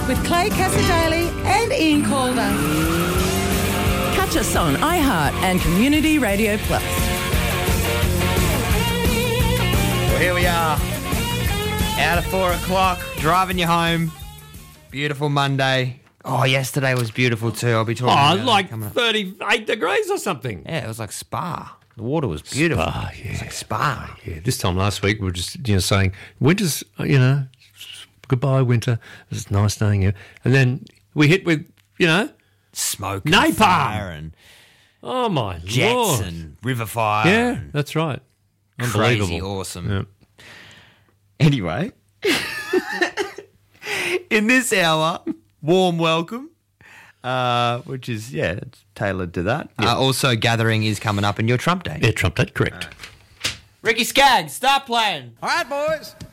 with Clay Casadali and Ian Calder. Catch us on iHeart and Community Radio Plus. Well, here we are, out of 4 o'clock, driving you home. Beautiful Monday. Oh, yesterday was beautiful too. I'll be talking about like 38 degrees or something. Yeah, it was like Spa. The water was beautiful. Spa, yeah. It was like Spa. Yeah, this time last week we were just, saying, winter's, goodbye winter. It's nice staying here. And then we hit with, Smoke and napalm. fire and Oh, my jets Lord. and river fire. Yeah, and that's right. crazy Unbelievable. awesome. Yeah. Anyway, in this hour, warm welcome, which is, it's tailored to that. Also, Gathering is coming up and your Trump Day. Yeah, Trump, that's correct. Ricky Skaggs, start playing. All right, boys.